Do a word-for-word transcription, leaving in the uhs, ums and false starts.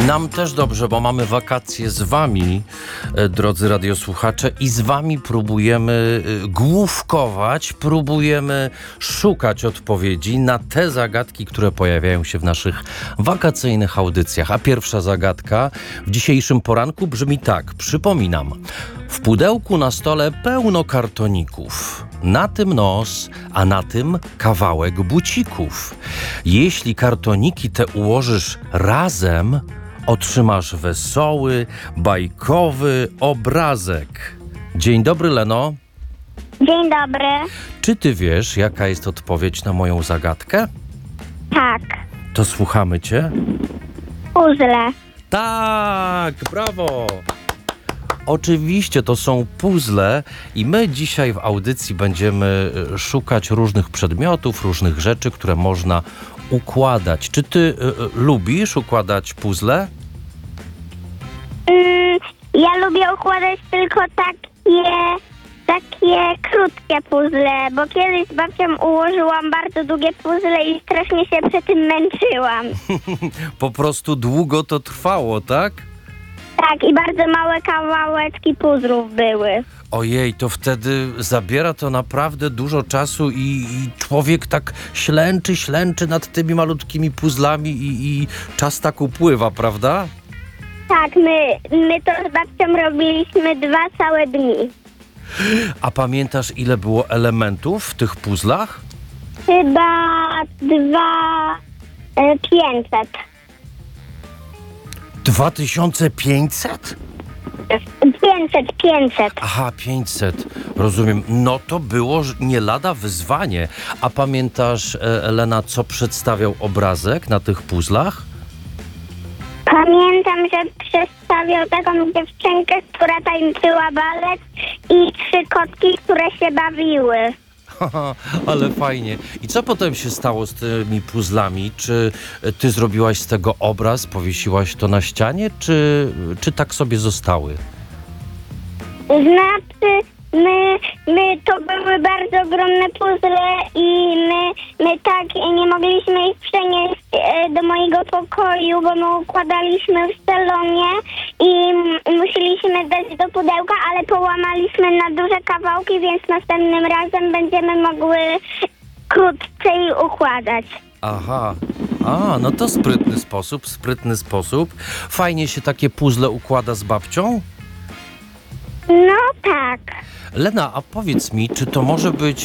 Nam też dobrze, bo mamy wakacje z wami, e, drodzy radiosłuchacze, i z wami próbujemy e, główkować, próbujemy szukać odpowiedzi na te zagadki, które pojawiają się w naszych wakacyjnych audycjach. A pierwsza zagadka w dzisiejszym poranku brzmi tak, przypominam. W pudełku na stole pełno kartoników. Na tym nos, a na tym kawałek bucików. Jeśli kartoniki te ułożysz razem, otrzymasz wesoły, bajkowy obrazek. Dzień dobry, Leno. Dzień dobry. Czy ty wiesz, jaka jest odpowiedź na moją zagadkę? Tak. To słuchamy cię. Puzzle. Tak, brawo! Oczywiście to są puzzle i my dzisiaj w audycji będziemy szukać różnych przedmiotów, różnych rzeczy, które można układać. Czy ty y, y, lubisz układać puzzle? Mm, ja lubię układać tylko takie, takie krótkie puzzle, bo kiedyś z babcią ułożyłam bardzo długie puzzle i strasznie się przy tym męczyłam. Po prostu długo to trwało, tak? Tak, i bardzo małe kawałeczki puzzlów były. Ojej, to wtedy zabiera to naprawdę dużo czasu i, i człowiek tak ślęczy, ślęczy nad tymi malutkimi puzzlami i, i czas tak upływa, prawda? Tak, my, my to z babcią robiliśmy dwa całe dni. A pamiętasz, ile było elementów w tych puzzlach? Chyba dwa e, pięćset. dwa tysiące pięćset? Pięćset, pięćset. Aha, pięćset. Rozumiem. No to było nie lada wyzwanie. A pamiętasz, Elena, co przedstawiał obrazek na tych puzzlach? Pamiętam, że przedstawiał taką dziewczynkę, która tańczyła balet i trzy kotki, które się bawiły. Haha, ale fajnie. I co potem się stało z tymi puzzlami? Czy ty zrobiłaś z tego obraz, powiesiłaś to na ścianie, czy, czy tak sobie zostały? Znaczy, my, my to były bardzo ogromne puzzle i my, my tak nie mogliśmy ich przenieść e, do mojego pokoju, bo my układaliśmy w salonie i m- musieliśmy dać do pudełka, ale połamaliśmy na duże kawałki, więc następnym razem będziemy mogły krócej układać. Aha, a, no to sprytny sposób, sprytny sposób. Fajnie się takie puzzle układa z babcią? No tak. Lena, a powiedz mi, czy to może być